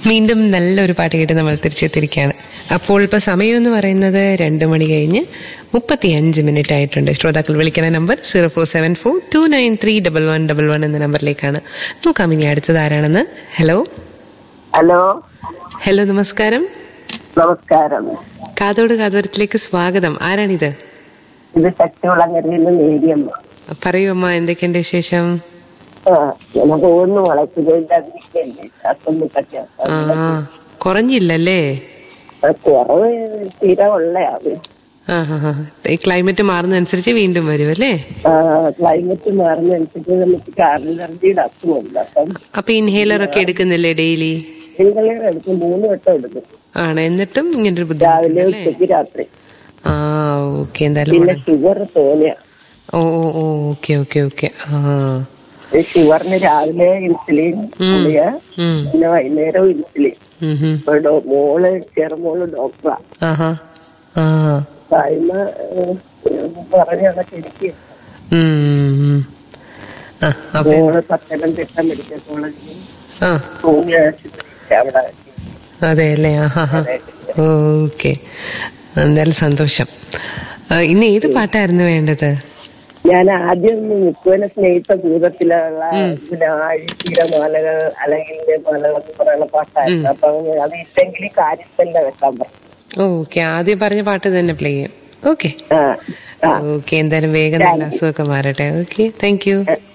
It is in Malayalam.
വീണ്ടും നല്ലൊരു പാട്ട് കേട്ട് നമ്മൾ തിരിച്ചെത്തിയിരിക്കുകയാണ്. അപ്പോൾ ഇപ്പൊ സമയം എന്ന് പറയുന്നത് 2 മണി കഴിഞ്ഞ് 35 ആയിട്ടുണ്ട്. ശ്രോതാക്കൾ വിളിക്കുന്ന നമ്പർ 0474293111 എന്ന നമ്പറിലേക്കാണ്. നോക്കാം ഇനി അടുത്തത് ആരാണെന്ന്. ഹലോ ഹലോ ഹലോ, നമസ്കാരം. നമസ്കാരം. കാതോട് കാതോരത്തിലേക്ക് സ്വാഗതം. ആരാണിത്? ഇത് ശക്തികുളങ്ങരയിൽ നിന്ന് നേരിയമ്മ. പറയൂ അമ്മ, എന്തൊക്കെയുണ്ട് വിശേഷം? ഇങ്ങനെ പോകുന്നു. കുറഞ്ഞില്ലല്ലേ? കുറവ് തീരെ ഉള്ളയാണ്. ഈ ക്ലൈമറ്റ് മാറുന്നതനുസരിച്ച് വീണ്ടും വരും അല്ലേ? ക്ലൈമറ്റ് മാറുന്നതനുസരിച്ച് നമുക്ക് കാർഡിലർജിയുടെ അസുഖമുണ്ട്. അപ്പൊ ഇൻഹേലർ ഒക്കെ എടുക്കുന്നില്ലേ ഡെയിലി? ഇൻഹേലർ എടുക്കും, 3 വട്ടം എടുക്കും. ആണ്, എന്നിട്ടും ഇങ്ങനൊരു രാവിലെ ഉച്ചയ്ക്ക് രാത്രി. ഓക്കെ. എന്തായാലും പിന്നെ ഷുഗർ തോന്നിയ. Okay okay okay. ഷുഗറിന് രാവിലെ ഇൻസുലിൻ, പിന്നെ വൈകുന്നേരം ഇൻസുലിൻ. മോള് ചെറുമോള് ഡോക്ടറാ. പറഞ്ഞാണ് ശരിക്കും. മോള് പത്തനംതിട്ട മെഡിക്കൽ കോളേജിൽ അവിടെ. അതെ അല്ലേ? ഓക്കെ, എന്തായാലും സന്തോഷം. ഇന്ന് ഏത് പാട്ടായിരുന്നു വേണ്ടത്? ഞാൻ ആദ്യം മുക്കുവന സ്നേഹിത ഭൂതത്തിലുള്ള ആഴ്ചീരമാലകൾ അല്ലെങ്കിൽ മാലകൾ എന്ന് പറയുന്ന പാട്ടായിരുന്നു. അപ്പൊ അത് ഇല്ലെങ്കിൽ കാര്യസ്ഥല്ല വെക്കാൻ പറഞ്ഞു. ഓക്കെ, ആദ്യം പറഞ്ഞ പാട്ട് തന്നെ പ്ലേ ചെയ്യാം. ഓക്കെ ഓക്കെ, എന്തായാലും വേഗം നല്ല അസുഖമൊക്കെ മാറട്ടെ. Okay, thank you.